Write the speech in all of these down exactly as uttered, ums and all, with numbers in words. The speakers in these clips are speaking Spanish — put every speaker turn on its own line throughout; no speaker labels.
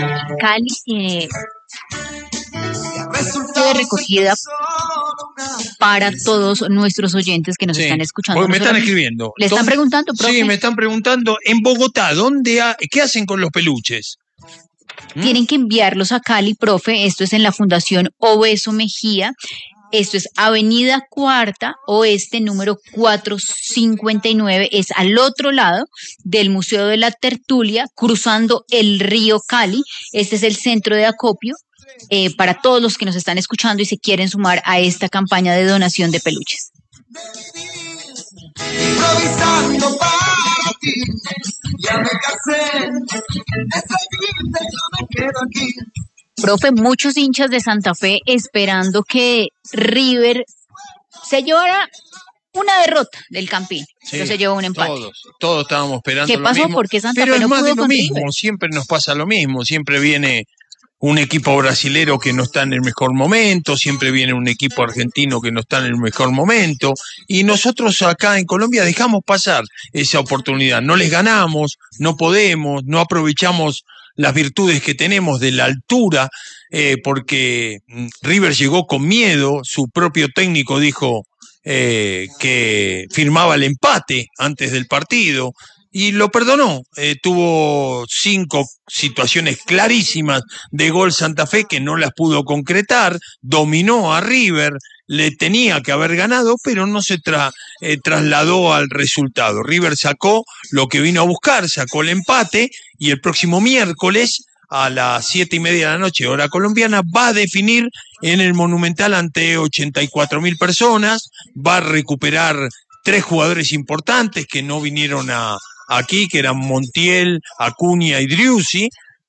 Cali eh, fue recogida para todos nuestros oyentes que nos
Sí,
están escuchando.
porque me están
Nosotros-
escribiendo.
¿Le están
¿Dónde-
preguntando, profe?
Sí, me están preguntando. En Bogotá, ¿dónde ha- ¿qué hacen con los peluches? ¿Mm?
Tienen que enviarlos a Cali, profe. Esto es en la Fundación Obeso Mejía. Esto es Avenida Cuarta Oeste, número cuatrocientos cincuenta y nueve. Es al otro lado del Museo de la Tertulia, cruzando el río Cali. Este es el centro de acopio eh, para todos los que nos están escuchando y se quieren sumar a esta campaña de donación de peluches.
Improvisando para ti, ya me casé, de seguirte yo me quedo aquí.
Profe, muchos hinchas de Santa Fe esperando que River se llevara una derrota del Campín, pero se llevó un empate.
Todos, todos estábamos esperando
¿Qué
lo
pasó?
mismo.
¿Por qué Santa
Pero
Fe
es
no
más
pudo
de lo
con
mismo,
River?
siempre nos pasa lo mismo, siempre viene un equipo brasilero que no está en el mejor momento, siempre viene un equipo argentino que no está en el mejor momento, y nosotros acá en Colombia dejamos pasar esa oportunidad, no les ganamos, no podemos, no aprovechamos las virtudes que tenemos de la altura, eh, porque mm, River llegó con miedo, su propio técnico dijo eh, que firmaba el empate antes del partido, y lo perdonó. Eh, tuvo cinco situaciones clarísimas de gol Santa Fe que no las pudo concretar, dominó a River, le tenía que haber ganado, pero no se tra eh, trasladó al resultado. River sacó lo que vino a buscar, sacó el empate, y el próximo miércoles a las siete y media de la noche, hora colombiana, va a definir en el Monumental ante ochenta y cuatro mil personas, va a recuperar tres jugadores importantes que no vinieron a aquí, que eran Montiel, Acuña y Driussi,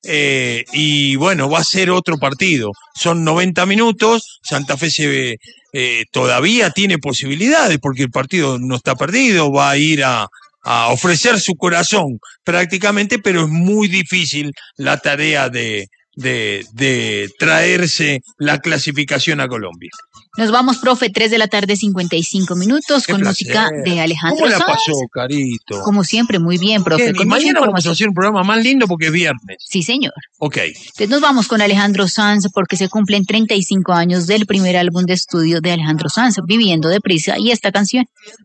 eh, y bueno, va a ser otro partido. Son noventa minutos, Santa Fe se eh, todavía tiene posibilidades porque el partido no está perdido, va a ir a, a ofrecer su corazón prácticamente, pero es muy difícil la tarea de, de, de traerse la clasificación a Colombia.
Nos vamos, profe, tres de la tarde, cincuenta y cinco minutos,
Qué
con
placer.
música de Alejandro
¿Cómo la
Sanz.
pasó, Carito?
Como siempre, muy bien, profe.
Bien, y
Con mucha
mañana vamos a
información.
hacer un programa más lindo porque es viernes.
Sí, señor.
Ok.
Entonces nos vamos con Alejandro Sanz porque se cumplen treinta y cinco años del primer álbum de estudio de Alejandro Sanz, Viviendo Deprisa, y esta canción.